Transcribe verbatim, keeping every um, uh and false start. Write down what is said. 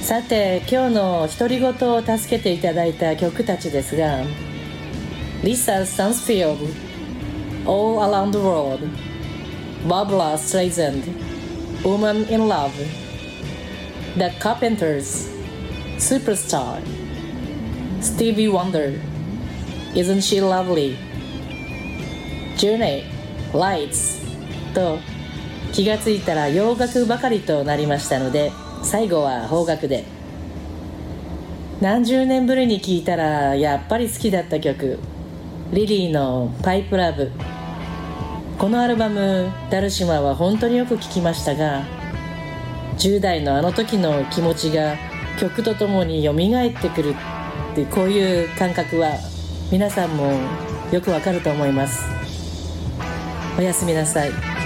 さて今日の独り言を助けていただいた曲たちですが、 Lisa Stansfield All Around the World, Barbara Streisand Woman in Love, The Carpenters Superstar, Stevie Wonder Isn't She Lovely, Journey Lights と気がついたら洋楽ばかりとなりましたので、最後は邦楽で。何十年ぶりに聴いたらやっぱり好きだった曲、リリーのパイプラブ。このアルバムダルシマは本当によく聴きましたが、じゅう代のあの時の気持ちが曲とともに蘇ってくるっていう、こういう感覚は皆さんもよくわかると思います。おやすみなさい。